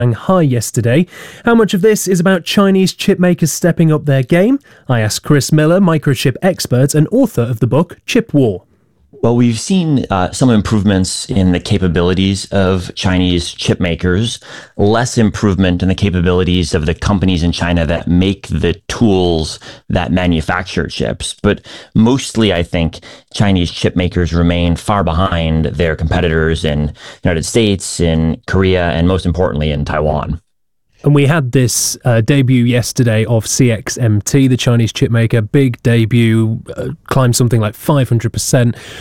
Shanghai yesterday. How much of this is about Chinese chip makers stepping up their game? I asked Chris Miller, microchip expert and author of the book Chip War. Well, we've seen some improvements in the capabilities of Chinese chip makers, less improvement in the capabilities of the companies in China that make the tools that manufacture chips. But mostly, I think Chinese chip makers remain far behind their competitors in the United States, in Korea, and most importantly, in Taiwan. And we had this debut yesterday of CXMT, the Chinese chip maker. Big debut, climbed something like 500%.